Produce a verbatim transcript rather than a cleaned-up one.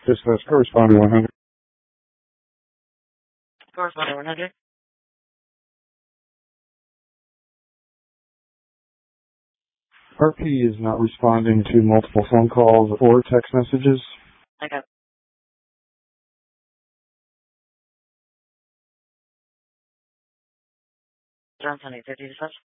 Dispatch corresponding one hundred. Corresponding one hundred. R P is not responding to multiple phone calls or text messages. Okay. John Sunny, fifty dispatch.